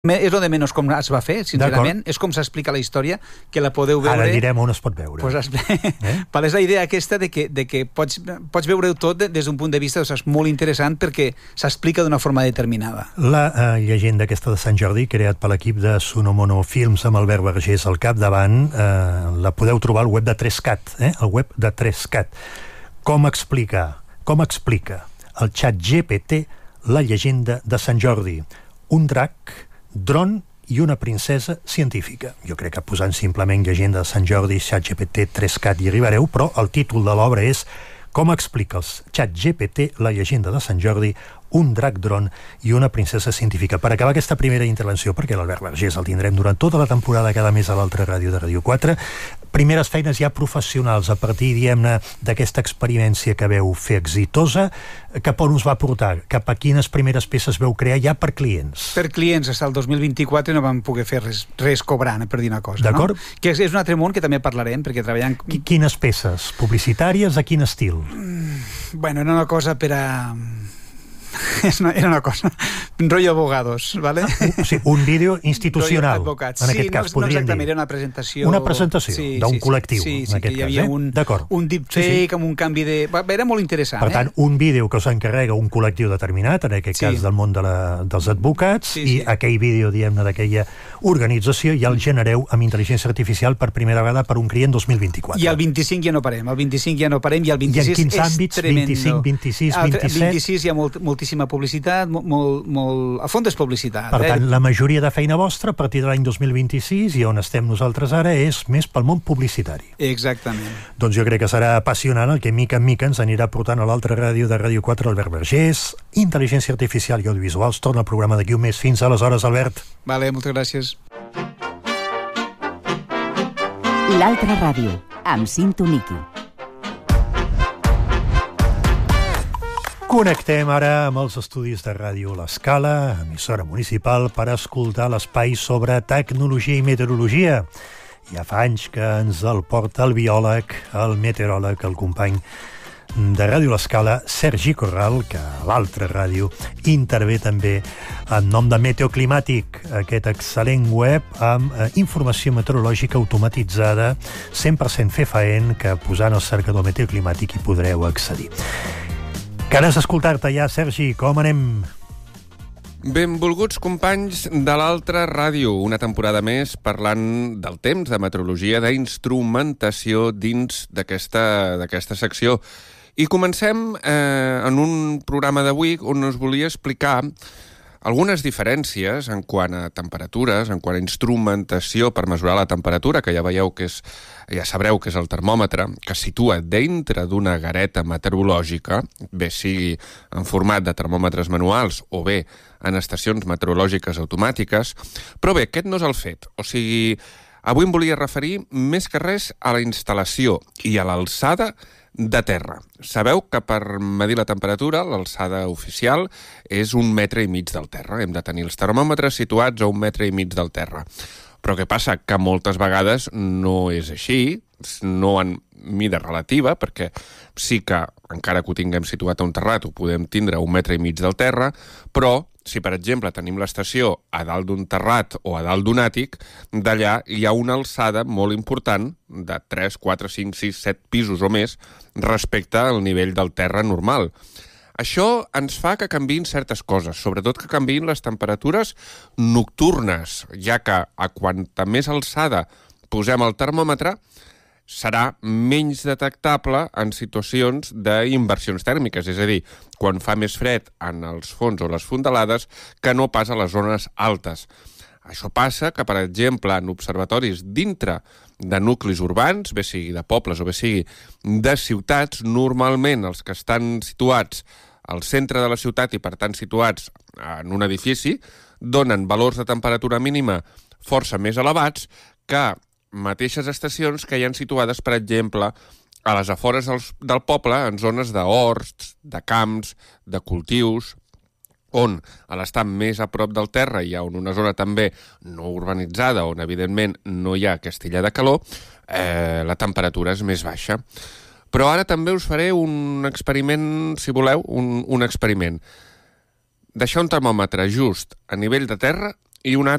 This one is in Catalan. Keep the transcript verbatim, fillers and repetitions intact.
És el de menys com es va fer, sincerament. És com s'explica la història, que la podeu veure... Ara direm on es pot veure. Pues, eh? Però és la idea aquesta de que, de que pots, pots veure-ho tot des d'un punt de vista, doncs, molt interessant perquè s'explica d'una forma determinada. La eh, llegenda aquesta de Sant Jordi, creat per l'equip de Sonomono Films amb Albert Vergés al capdavant, eh, la podeu trobar al web de Trescat, eh? el web de Trescat. Com explica, com explica el xat G P T la llegenda de Sant Jordi? Un drac, dron i una princesa científica. Jo crec que posant simplement llegenda de Sant Jordi, xat G P T, Trescat hi arribareu, però el títol de l'obra és Com explica el xat G P T la llegenda de Sant Jordi, un drac dron i una princesa científica. Per acabar aquesta primera intervenció, perquè l'Albert Vergés el tindrem durant tota la temporada cada mes a l'altra ràdio de Ràdio quatre, primeres feines ja professionals a partir, diguem-ne, d'aquesta experiència que veu fer exitosa, cap on us va portar? Cap a quines primeres peces veu crear ja per clients? Per clients, fins al dos mil vint-i-quatre no vam poder fer res, res cobrant, per dir una cosa. D'acord. No? Que és, és un altre món que també parlarem, perquè treballant... Quines peces? Publicitàries? A quin estil? Mm, bueno, era una cosa per a... era una cosa un rotllo abogados, ¿vale? Ah, sí, un vídeo institucional, en sí, aquest cas, no, podríem no dir. Era una presentació... Una presentació sí, d'un sí, col·lectiu, sí, sí, en aquest que hi cas, havia eh? un, D'acord. un deepfake sí, sí. amb un canvi de... Era molt interessant, Per tant, eh? un vídeo que s'encarrega un col·lectiu determinat, en aquest Sí. cas del món de la, dels advocats, Sí, i sí. aquell vídeo, diguem-ne, d'aquella organització ja el genereu amb intel·ligència artificial per primera vegada per un client dos mil vint-i-quatre. I el vint-i-cinc ja no parem, el vint-i-cinc ja no parem, i el I en vint-i-sis quins és àmbits? tremendo. vint-i-cinc, vint-i-sis, Al vint-i-set? vint-i-sis hi ha molt, moltíssima publicitat, molt, molt, molt... A fons és publicitat. Per tant, eh? la majoria de feina vostra, a partir de l'any dos mil vint-i-sis, i on estem nosaltres ara, és més pel món publicitari. Exactament. Doncs jo crec que serà apassionant el que mica en mica ens anirà portant a l'altra ràdio de Ràdio quatre, Albert Vergés. Intel·ligència artificial i audiovisuals. Torna al programa d'aquí un mes. Fins aleshores, Albert. Vale, moltes gràcies. L'altra ràdio, amb Cinto Niqui. Connectem ara amb els estudis de Ràdio L'Escala, emissora municipal, per escoltar l'espai sobre tecnologia i meteorologia. Ja fa anys que ens el porta el biòleg, el meteoròleg, el company de Ràdio L'Escala, Sergi Corral, que a l'altra ràdio intervé també en nom de Meteoclimàtic, aquest excel·lent web amb eh, informació meteorològica automatitzada, cent per cent fefaent, que posant el cercador Meteoclimàtic hi podreu accedir. Cares escoltar-te ja, Sergi, com anem? Benvolguts companys de l'altra ràdio, una temporada més parlant del temps, de meteorologia, d'instrumentació dins d'aquesta d'aquesta secció. I comencem eh, en un programa d'avui on us volia explicar algunes diferències en quant a temperatures, en quant a instrumentació per mesurar la temperatura, que ja veieu que és, ja sabreu que és el termòmetre, que es situa dintre d'una gareta meteorològica, bé sigui en format de termòmetres manuals o bé en estacions meteorològiques automàtiques. Però bé, aquest no és el fet. O sigui, avui em volia referir més que res a la instal·lació i a l'alçada de terra. Sabeu que per medir la temperatura, l'alçada oficial és un metre i mig del terra. Hem de tenir els termòmetres situats a un metre i mig del terra. Però què passa? Que moltes vegades no és així, no en mida relativa, perquè sí que, encara que ho tinguem situat a un terrat, ho podem tindre a un metre i mig del terra, però si, per exemple, tenim l'estació a dalt d'un terrat o a dalt d'un àtic, d'allà hi ha una alçada molt important de tres, quatre, cinc, sis, set pisos o més respecte al nivell del terra normal. Això ens fa que canviïn certes coses, sobretot que canviïn les temperatures nocturnes, ja que a quanta més alçada posem el termòmetre, serà menys detectable en situacions d'inversions tèrmiques, és a dir, quan fa més fred en els fons o les fondalades que no pas a les zones altes. Això passa que, per exemple, en observatoris dintre de nuclis urbans, bé sigui de pobles o bé sigui de ciutats, normalment els que estan situats al centre de la ciutat i, per tant, situats en un edifici, donen valors de temperatura mínima força més elevats que mateixes estacions que hi han situades, per exemple, a les afores dels, del poble, en zones d'horts, de camps, de cultius, on, a l'estar més a prop del terra, hi ha una zona també no urbanitzada, on, evidentment, no hi ha aquesta illa de calor, eh, la temperatura és més baixa. Però ara també us faré un experiment, si voleu, un, un experiment. Deixar un termòmetre just a nivell de terra I una